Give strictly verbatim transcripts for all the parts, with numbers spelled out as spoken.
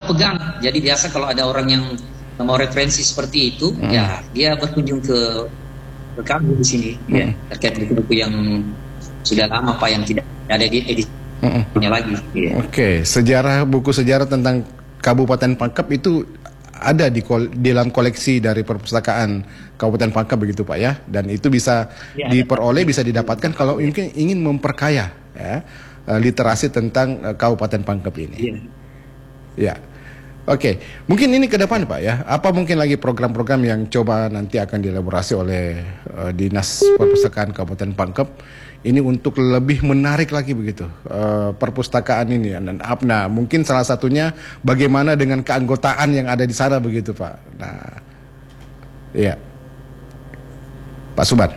pegang. Jadi biasa kalau ada orang yang mau referensi seperti itu, hmm. ya dia berkunjung ke ke kami di sini, hmm. ya terkait buku-buku yang sudah lama Pak, yang tidak ada di edisinya hmm. lagi. Ya. Oke, okay. Sejarah buku sejarah tentang Kabupaten Pangkep itu ada di, kol di dalam koleksi dari perpustakaan Kabupaten Pangkep begitu Pak ya, dan itu bisa ya, diperoleh, bisa didapatkan kalau mungkin ingin memperkaya ya literasi tentang uh, Kabupaten Pangkep ini. Ya. Ya. Oke, okay. Mungkin ini ke depan Pak ya. Apa mungkin lagi program-program yang coba nanti akan dielaborasi oleh uh, Dinas Perpustakaan Kabupaten Pangkep ini untuk lebih menarik lagi begitu uh, perpustakaan ini dan nah, mungkin salah satunya bagaimana dengan keanggotaan yang ada di sana begitu Pak. Nah, iya, Pak Suban.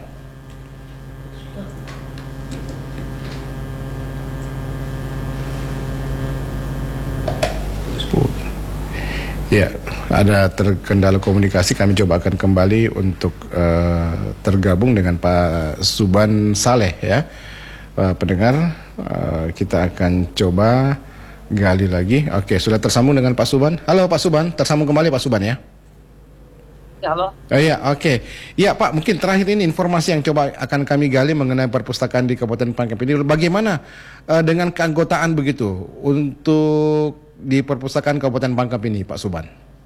Ya, ada terkendala komunikasi. Kami coba akan kembali untuk uh, tergabung dengan Pak Suban Saleh ya, uh, pendengar. Uh, kita akan coba gali lagi. Oke, sudah tersambung dengan Pak Suban. Halo Pak Suban, tersambung kembali Pak Suban ya. Ya, halo. Oh, iya, oke. Ya Pak, mungkin terakhir ini informasi yang coba akan kami gali mengenai perpustakaan di Kabupaten Pangkep ini. Bagaimana uh, dengan keanggotaan begitu untuk di perpustakaan Kabupaten Pangkep ini, Pak Suban?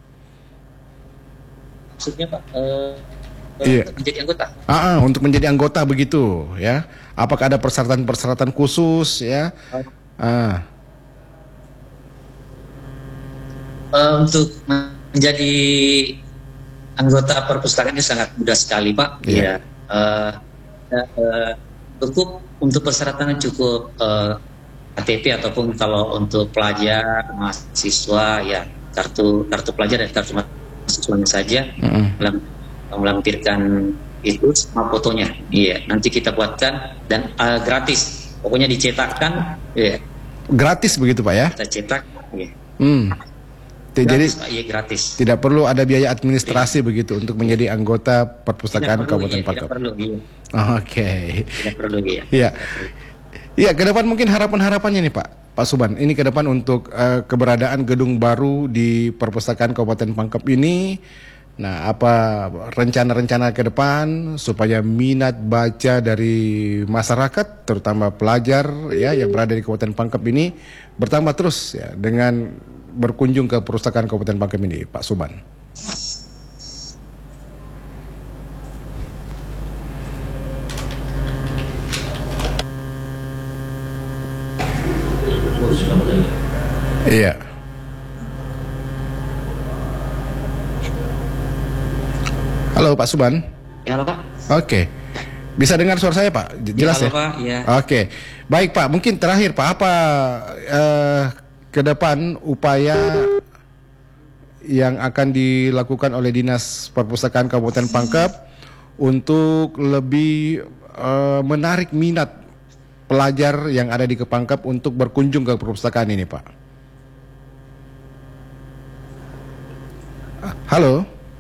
Maksudnya Pak, uh, iya. Untuk menjadi anggota? Ah, ah, untuk menjadi anggota begitu, ya? Apakah ada persyaratan-persyaratan khusus, ya? Ah. Uh, untuk menjadi anggota perpustakaan ini sangat mudah sekali, Pak. Iya. Ya, uh, uh, cukup untuk persyaratannya cukup. Uh, K T P ataupun kalau untuk pelajar, mahasiswa ya kartu kartu pelajar dan kartu mahasiswanya saja, mm-hmm. melampirkan itu sama fotonya. Iya, nanti kita buatkan dan uh, gratis. Pokoknya dicetakkan, iya. Gratis begitu Pak ya? Kita cetak, iya. Hmm. Gratis, Jadi Pak, iya, gratis. Tidak perlu ada biaya administrasi iya. begitu untuk menjadi anggota perpustakaan Kabupaten Pangkep. Tidak perlu, iya. Oh, Oke. Okay. Tidak perlu, iya. Iya. Iya, ke depan mungkin harapan-harapannya nih Pak, Pak Suban. Ini ke depan untuk uh, keberadaan gedung baru di perpustakaan Kabupaten Pangkep ini. Nah, apa rencana-rencana ke depan supaya minat baca dari masyarakat, terutama pelajar ya yang berada di Kabupaten Pangkep ini bertambah terus ya dengan berkunjung ke perpustakaan Kabupaten Pangkep ini, Pak Suban. Iya. Halo Pak Suban. Ya, halo Pak. Oke. Bisa dengar suara saya Pak? Jelas ya? Halo, ya? Pak, ya. Oke. Baik Pak, mungkin terakhir Pak, apa uh, ke depan upaya yang akan dilakukan oleh Dinas Perpustakaan Kabupaten Pangkep untuk lebih uh, menarik minat pelajar yang ada di Pangkep untuk berkunjung ke perpustakaan ini Pak? Halo.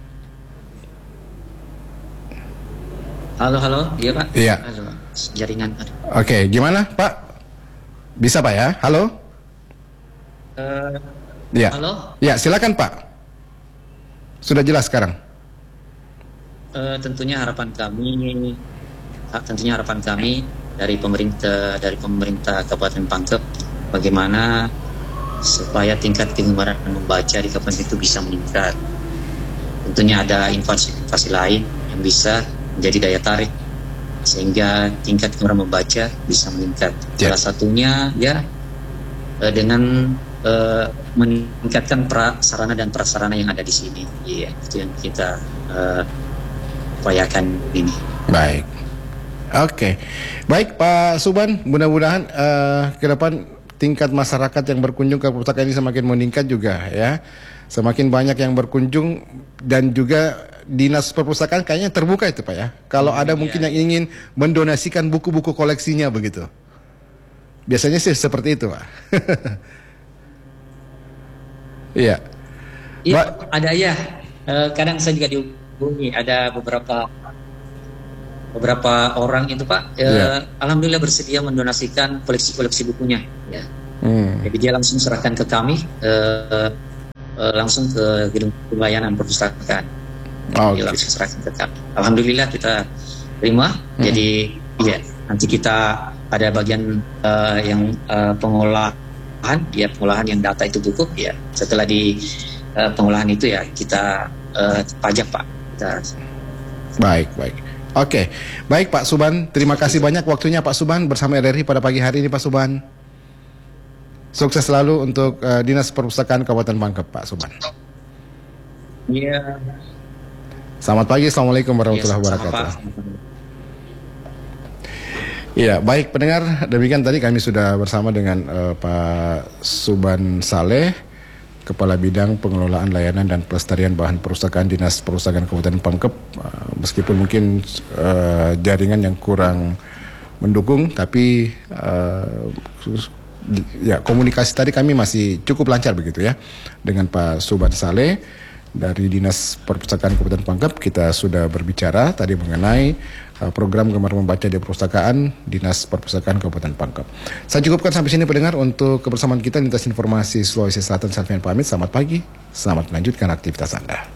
Halo, halo, iya Pak. Iya. Halo, jaringan. Oke, gimana Pak? Bisa Pak ya? Halo. Uh, ya. Halo. Ya, silakan Pak. Sudah jelas sekarang. Uh, tentunya harapan kami, tentunya harapan kami dari pemerintah dari pemerintah Kabupaten Pangkep, bagaimana supaya tingkat kegemaran membaca di kabupaten itu bisa meningkat. Tentunya ada inovasi-inovasi lain yang bisa menjadi daya tarik sehingga tingkat kegemaran membaca bisa meningkat. Yeah. Salah satunya ya dengan uh, meningkatkan prasarana dan prasarana yang ada di sini. Iya, yeah, itu yang kita uh, upayakan ini. Baik. Oke. Okay. Baik Pak Suban, mudah-mudahan uh, ke depan tingkat masyarakat yang berkunjung ke perpustakaan ini semakin meningkat juga ya. Semakin banyak yang berkunjung dan juga Dinas Perpustakaan kayaknya terbuka itu Pak ya. Kalau ada iya. mungkin yang ingin mendonasikan buku-buku koleksinya begitu. Biasanya sih seperti itu Pak. Iya. Iya, ada ya. Uh, kadang saya juga dihubungi ada beberapa beberapa orang itu Pak, uh, yeah. alhamdulillah bersedia mendonasikan koleksi-koleksi bukunya. Ya. Hmm. Jadi dia langsung serahkan ke kami uh, uh, langsung ke gedung pelayanan perpustakaan. Oh, Jadi okay. langsung serahkan ke kami. Alhamdulillah kita terima. Hmm. Jadi ya nanti kita ada bagian uh, yang uh, pengolahan, ya pengolahan yang data itu buku, ya setelah di uh, pengolahan itu ya kita uh, pajak Pak. Kita... Baik, baik. Oke, baik Pak Suban, terima kasih banyak waktunya Pak Suban bersama R R I pada pagi hari ini Pak Suban. Sukses selalu untuk uh, Dinas Perpustakaan Kabupaten Pangkep Pak Suban. Iya. Selamat pagi, Assalamualaikum warahmatullahi wabarakatuh. Iya, baik pendengar, demikian tadi kami sudah bersama dengan uh, Pak Suban Saleh, Kepala Bidang Pengelolaan Layanan dan Pelestarian Bahan Perpustakaan Dinas Perpustakaan Kabupaten Pangkep. Uh, meskipun mungkin uh, jaringan yang kurang mendukung, tapi uh, ya komunikasi tadi kami masih cukup lancar begitu ya dengan Pak Suban Saleh dari Dinas Perpustakaan Kabupaten Pangkep. Kita sudah berbicara tadi mengenai uh, program Gemar Membaca di Perpustakaan Dinas Perpustakaan Kabupaten Pangkep. Saya cukupkan sampai sini pendengar untuk kebersamaan kita lintas informasi Sulawesi Selatan. Saya pamit, selamat pagi, selamat melanjutkan aktivitas Anda.